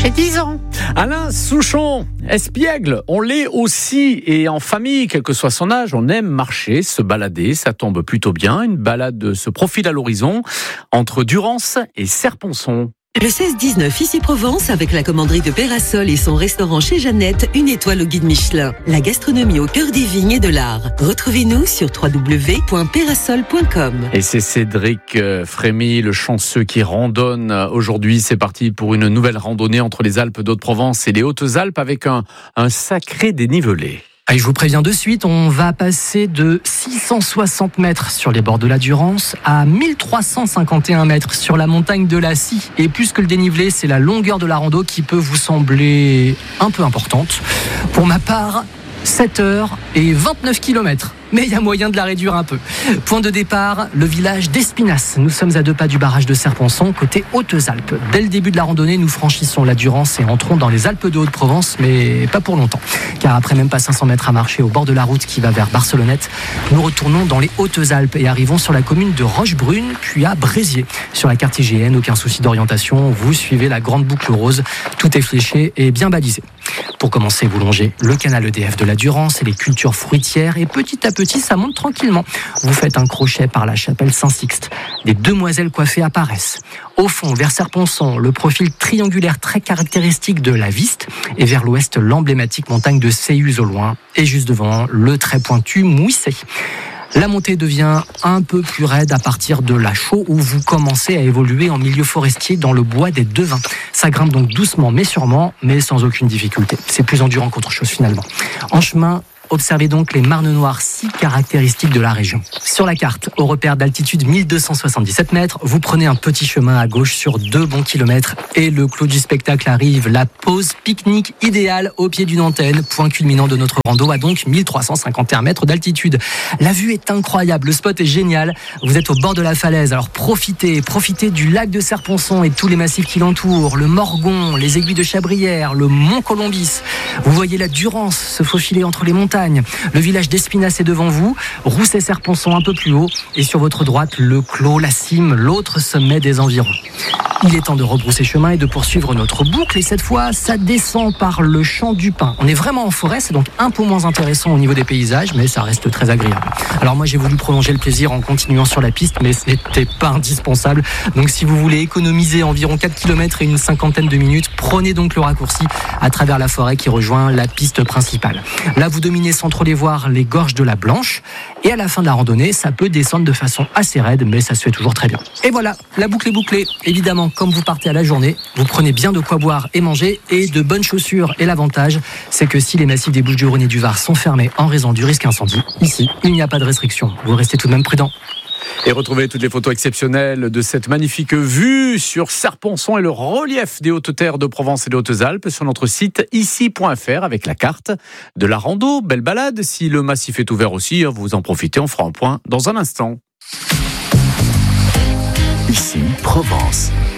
J'ai 10 ans. Alain Souchon, espiègle, on l'est aussi et en famille, quel que soit son âge, on aime marcher, se balader, ça tombe plutôt bien. Une balade se profile à l'horizon entre Durance et Serponçon. Le 16-19 ici Provence avec la commanderie de Pérasol et son restaurant chez Jeannette, une étoile au guide Michelin. La gastronomie au cœur des vignes et de l'art. Retrouvez-nous sur www.perasol.com. Et c'est Cédric Frémy, le chanceux qui randonne aujourd'hui. C'est parti pour une nouvelle randonnée entre les Alpes d'Haute-Provence et les Hautes-Alpes avec un sacré dénivelé. Allez, je vous préviens de suite, on va passer de 660 mètres sur les bords de la Durance à 1351 mètres sur la montagne de la Scie. Et plus que le dénivelé, c'est la longueur de la rando qui peut vous sembler un peu importante. Pour ma part, 7 heures et 29 km. Mais il y a moyen de la réduire un peu. Point de départ, le village d'Espinasse. Nous sommes à 2 pas du barrage de Serponçon, côté Hautes-Alpes. Dès le début de la randonnée, nous franchissons la Durance et entrons dans les Alpes de Haute-Provence, mais pas pour longtemps. Car après même pas 500 mètres à marcher au bord de la route qui va vers Barcelonnette, nous retournons dans les Hautes-Alpes et arrivons sur la commune de Rochebrune, puis à Bréziers. Sur la carte IGN, aucun souci d'orientation, vous suivez la grande boucle rose. Tout est fléché et bien balisé. Pour commencer, vous longez le canal EDF de la Durance et les cultures fruitières et petit à petit, ça monte tranquillement. Vous faites un crochet par la chapelle Saint-Sixte. Des demoiselles coiffées apparaissent. Au fond, vers Serponçon, le profil triangulaire très caractéristique de la Viste et vers l'ouest, l'emblématique montagne de Séuz au loin et juste devant, le très pointu Mouissé. La montée devient un peu plus raide à partir de la Chaux où vous commencez à évoluer en milieu forestier dans le bois des Devins. Ça grimpe donc doucement mais sûrement, mais sans aucune difficulté. C'est plus endurant qu'autre chose finalement. En chemin, observez donc les marnes noires si caractéristiques de la région. Sur la carte, au repère d'altitude 1277 mètres, vous prenez un petit chemin à gauche sur 2 bons kilomètres et le clou du spectacle arrive. La pause pique-nique idéale au pied d'une antenne. Point culminant de notre rando à donc 1351 mètres d'altitude. La vue est incroyable, le spot est génial. Vous êtes au bord de la falaise, alors profitez du lac de Serponçon et tous les massifs qui l'entourent, le Morgon, les aiguilles de Chabrière, le mont Colombis. Vous voyez la Durance se faufiler entre les montagnes. Le village d'Espinasse est devant vous, Rousset-Serponçon un peu plus haut, et sur votre droite, le Clos, la cime, l'autre sommet des environs. Il est temps de rebrousser chemin et de poursuivre notre boucle, et cette fois, ça descend par le champ du Pin. On est vraiment en forêt, c'est donc un peu moins intéressant au niveau des paysages, mais ça reste très agréable. Alors moi, j'ai voulu prolonger le plaisir en continuant sur la piste, mais ce n'était pas indispensable. Donc si vous voulez économiser environ 4 km et une cinquantaine de minutes, prenez donc le raccourci à travers la forêt qui rejoint la piste principale. Là, vous dominez sans trop les voir les gorges de la Blanche, et à la fin de la randonnée, ça peut descendre de façon assez raide, mais ça se fait toujours très bien. Et voilà, la boucle est bouclée. Évidemment, comme vous partez à la journée, vous prenez bien de quoi boire et manger et de bonnes chaussures. Et l'avantage, c'est que si les massifs des Bouches-du-Rhône et du Var sont fermés en raison du risque incendie, ici, il n'y a pas de restriction. Vous restez tout de même prudent. Et retrouvez toutes les photos exceptionnelles de cette magnifique vue sur Serponçon et le relief des Hautes-Terres de Provence et des Hautes-Alpes sur notre site ici.fr avec la carte de la rando. Belle balade. Si le massif est ouvert aussi, vous en profitez, on fera un point dans un instant. Ici, Provence.